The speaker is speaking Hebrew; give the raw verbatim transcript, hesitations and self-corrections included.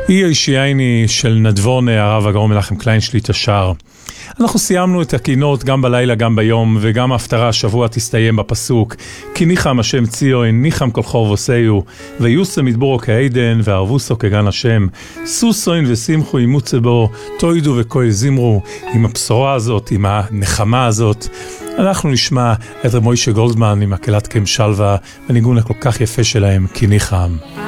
אי הישייני של נדבורנה, הרב הגאון מנחם קליינשליט השר. אנחנו סיימנו את הקינות גם בלילה גם ביום, וגם ההפטרה השבוע תסתיים בפסוק כי ניחם השם ציון, ניחם כל חורבותיו, ויוסם מדבורו כעדן וערבוסו כגן השם, סוסוין ושמחו ימוצא בו, תוידו וכל זמרו. עם הבשורה הזאת, עם הנחמה הזאת, אנחנו נשמע את רב מוישה גולדמן עם מקהלת קם שלווה, בניגון הכל כך יפה שלהם, כי ניחם.